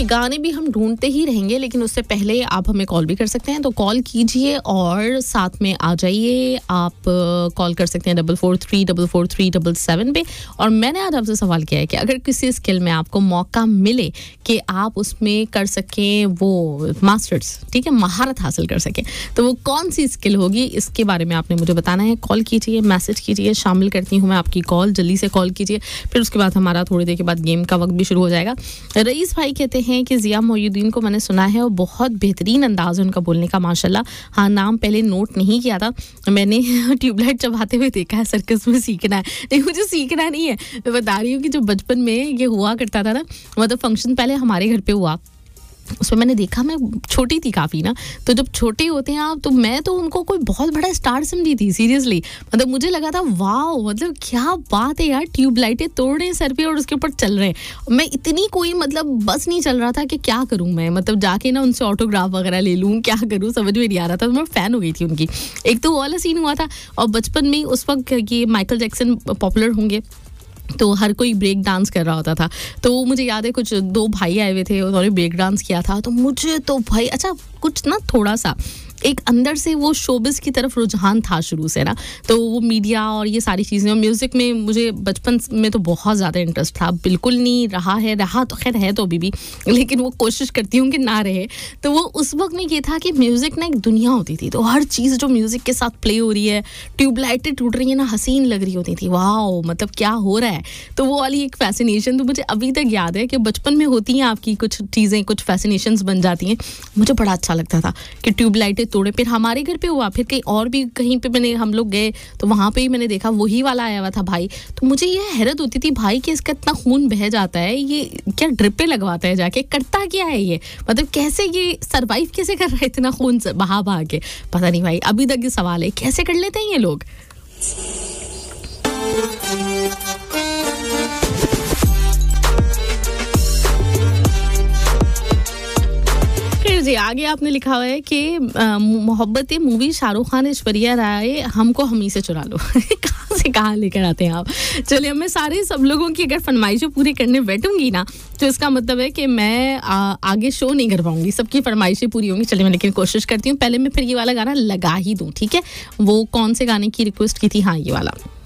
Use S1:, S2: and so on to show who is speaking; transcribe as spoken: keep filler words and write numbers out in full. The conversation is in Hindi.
S1: गाने भी हम ढूंढते ही रहेंगे, लेकिन उससे पहले आप हमें कॉल भी कर सकते हैं, तो कॉल कीजिए और साथ में आ जाइए। आप कॉल कर सकते हैं double four three double four three double seven पे। और मैंने आज आपसे सवाल किया है कि अगर किसी स्किल में आपको मौका मिले कि आप उसमें कर सकें वो मास्टर्स, ठीक है, महारत हासिल कर सकें, तो वो कौन सी स्किल होगी, इसके बारे में आपने मुझे बताना है। कॉल कीजिए, मैसेज कीजिए, शामिल करती हूँ मैं आपकी कॉल, जल्दी से कॉल कीजिए। फिर उसके बाद हमारा थोड़ी देर के बाद गेम का वक्त भी शुरू हो जाएगा। रईस भाई कहते हैं कि जिया मोइनुद्दीन को मैंने सुना है और बहुत बेहतरीन अंदाज है उनका बोलने का, माशाल्लाह। हाँ, नाम पहले नोट नहीं किया था मैंने, ट्यूबलाइट चबाते हुए देखा है, सर्कस में सीखना है। नहीं, मुझे सीखना नहीं है, मैं बता रही हूँ कि जो बचपन में ये हुआ करता था ना, मतलब फंक्शन पहले हमारे घर पे हुआ, उसमें मैंने देखा, मैं छोटी थी काफ़ी ना, तो जब छोटे होते हैं आप, तो मैं तो उनको कोई बहुत बड़ा स्टार समझी थी, सीरियसली। मतलब मुझे लगा था वाओ, मतलब क्या बात है यार, ट्यूबलाइटें तोड़ रहे हैं सर पे और उसके ऊपर चल रहे हैं। मैं इतनी कोई मतलब बस नहीं चल रहा था कि क्या करूँ मैं, मतलब जाके ना उनसे ऑटोग्राफ वगैरह ले लूँ, क्या करूँ, समझ में नहीं आ रहा था। तो मैं फ़ैन हो गई थी उनकी। एक तो वो वाला सीन हुआ था, और बचपन में उस वक्त ये माइकल जैक्सन पॉपुलर होंगे, तो हर कोई ब्रेक डांस कर रहा होता था। तो मुझे याद है कुछ दो भाई आए हुए थे, उन्होंने ब्रेक डांस किया था, तो मुझे तो भाई अच्छा कुछ ना थोड़ा सा एक अंदर से वो शोबिस की तरफ रुझान था शुरू से ना, तो वो मीडिया और ये सारी चीज़ें, और म्यूज़िक में मुझे बचपन में तो बहुत ज़्यादा इंटरेस्ट था। बिल्कुल नहीं रहा है, रहा तो खैर है तो अभी भी, लेकिन वो कोशिश करती हूँ कि ना रहे। तो वो उस वक्त में ये था कि म्यूज़िक ना एक दुनिया होती थी, तो हर चीज़ जो म्यूज़िक के साथ प्ले हो रही है, ट्यूबलाइटें टूट रही है ना, हसीन लग रही होती थी, वाओ मतलब क्या हो रहा है। तो वो वाली एक फैसिनेशन तो मुझे अभी तक याद है कि बचपन में होती हैं आपकी कुछ चीज़ें, कुछ फैसिनेशंस बन जाती हैं। मुझे बड़ा अच्छा लगता था कि ट्यूबलाइटें तोड़े। फिर हमारे घर पे हुआ, फिर कहीं और भी कहीं पे मैंने हम लोग गए, तो वहाँ पे ही मैंने देखा वही वाला आया हुआ था भाई। तो मुझे ये हैरत होती थी भाई कि इसका इतना खून बह जाता है, ये क्या ड्रिपें लगवाता है जाके, करता क्या है ये, मतलब कैसे ये सरवाइव कैसे कर रहा है इतना खून बहा बहा के, पता नहीं भाई, अभी तक ये सवाल है कैसे कर लेते हैं ये लोग। जी आगे आपने लिखा हुआ है कि मोहब्बत मूवी शाहरुख खान ऐश्वर्या राय हमको हमी से चुरा लो। कहाँ से कहाँ लेकर आते हैं आप। चलिए, मैं सारे सब लोगों की अगर फरमाइशें पूरी करने बैठूंगी ना, तो इसका मतलब है कि मैं आ, आगे शो नहीं कर पाऊंगी, सबकी फरमाइशें पूरी होंगी। चलिए मैं लेकिन कोशिश करती हूँ। पहले मैं फिर ये वाला गाना लगा ही दूँ, ठीक है। वो कौन से गाने की रिक्वेस्ट की थी, हाँ ये वाला।